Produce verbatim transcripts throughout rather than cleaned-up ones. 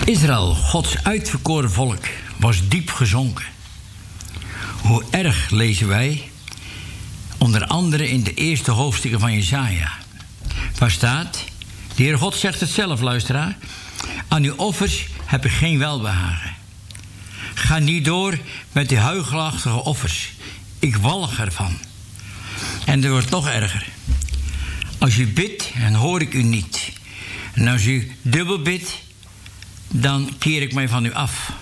Israël, Gods uitverkoren volk, was diep gezonken. Hoe erg lezen wij, onder andere in de eerste hoofdstukken van Jesaja. Waar staat, de Heer God zegt het zelf, luisteraar: aan uw offers heb ik geen welbehagen. Ga niet door met die huichelachtige offers. Ik walg ervan. En het wordt nog erger. Als u bidt, dan hoor ik u niet. En als u dubbel bidt, dan keer ik mij van u af.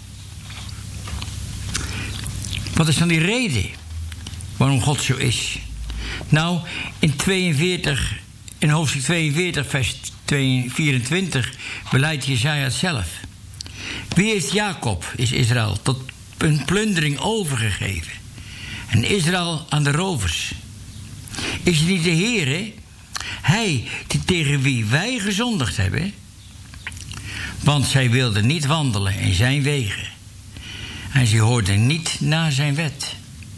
Wat is dan die reden waarom God zo is? Nou, in, tweeënveertig, in hoofdstuk tweeënveertig, vers vierentwintig, beleidt Jesaja het zelf. Wie heeft Jacob, is Israël, tot een plundering overgegeven? En Israël aan de rovers. Is het niet de Heere, hij die tegen wie wij gezondigd hebben? Want zij wilden niet wandelen in zijn wegen. En ze hoorden niet naar zijn wet.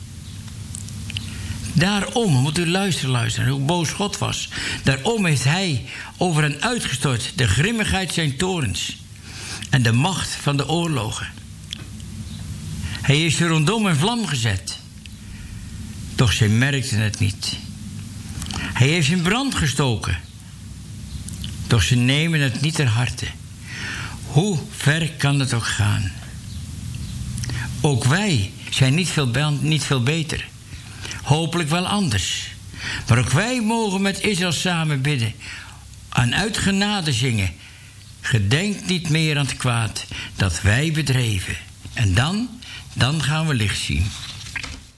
Daarom, moet u luisteren, luisteren, hoe boos God was. Daarom heeft hij over hen uitgestort de grimmigheid zijn torens en de macht van de oorlogen. Hij heeft ze rondom een vlam gezet, doch zij merkten het niet. Hij heeft ze in brand gestoken, doch ze nemen het niet ter harte. Hoe ver kan het ook gaan? Ook wij zijn niet veel, niet veel beter. Hopelijk wel anders. Maar ook wij mogen met Israël samen bidden. En uit genade zingen. Gedenk niet meer aan het kwaad dat wij bedreven. En dan, dan gaan we licht zien.